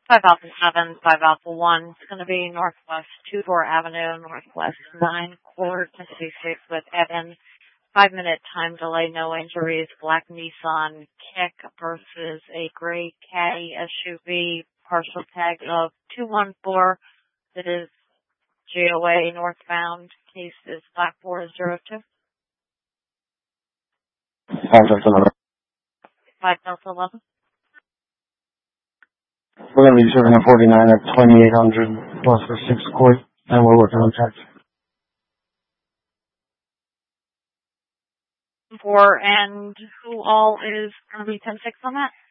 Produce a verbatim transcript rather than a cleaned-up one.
five Alpha seven, five Alpha one. It's going to be Northwest two four Avenue, Northwest nine Court, Mississippi six with Evan. Five minute time delay, no injuries. Black Nissan Kick versus a gray Caddy S U V. Partial tag of two one four. It is G O A northbound. Case is five four zero two. five Delta eleven. five Delta eleven. We're going to be serving a forty-nine at twenty-eight hundred plus for six court, and we're working on text. Four, and who all is going to be ten six on that?